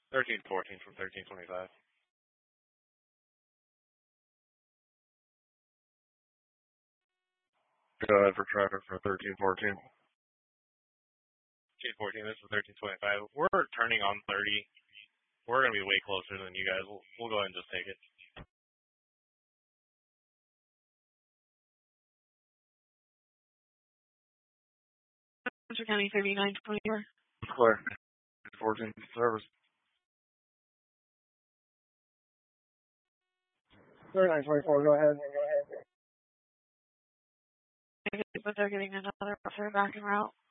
1314 from 1325. Go ahead for traffic for 1314. 1314, this is 1325. We're turning on 30. We're going to be way closer than you guys. We'll go ahead and just take it. Central County 3924. Clear. 14 service. 3924, go ahead. But they're getting another officer back en route.